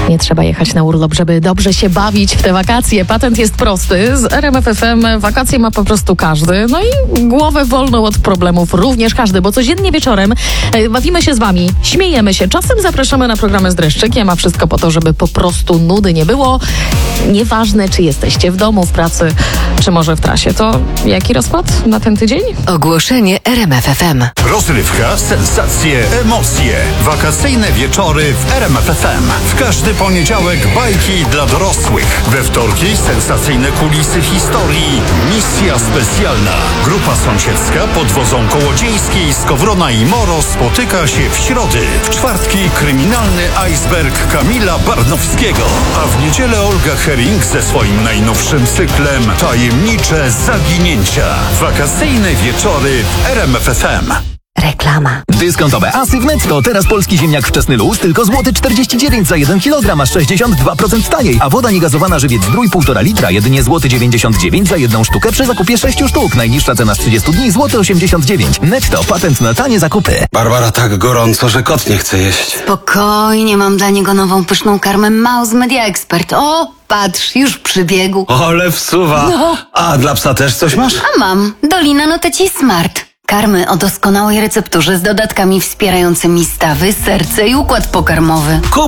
Nie trzeba jechać na urlop, żeby dobrze się bawić w te wakacje. Patent jest prosty. Z RMF FM wakacje ma po prostu każdy. No i głowę wolną od problemów również każdy, bo codziennie wieczorem bawimy się z wami, śmiejemy się. Czasem zapraszamy na programy z dreszczykiem, a wszystko po to, żeby po prostu nudy nie było. Nieważne, czy jesteście w domu, w pracy, czy może w trasie. To jaki rozkład na ten tydzień? Ogłoszenie RMF FM. Rozrywka, sensacje, emocje. Wakacyjne wieczory w RMF FM. W każdy poniedziałek bajki dla dorosłych. We wtorki sensacyjne kulisy historii. Misja specjalna. Grupa sąsiedzka pod wodzą Kołodziejskiej, Skowrona i Moro spotyka się w środy. W czwartki kryminalny iceberg Kamila Barnowskiego. A w niedzielę Olga Hering ze swoim najnowszym cyklem Tajemnicze zaginięcia. Wakacyjne wieczory w RMF FM. Reklama. Dyskontowe asy w Netto. Teraz polski ziemniak wczesny luz tylko złoty 49 za 1 kg, aż 62% taniej. A woda niegazowana Żywiec Zdrój 1,5 litra, jedynie złoty 99 za 1 sztukę przy zakupie 6 sztuk. Najniższa cena z 30 dni złoty 89. Netto, patent na tanie zakupy. Barbara, tak gorąco, że kot nie chce jeść. Spokojnie, mam dla niego nową pyszną karmę Mouse Media Expert. O, patrz, już przybiegł. Ale wsuwa. No. A dla psa też coś masz? A mam Dolina Nuteci Smart. Karmy o doskonałej recepturze z dodatkami wspierającymi stawy, serce i układ pokarmowy. Kup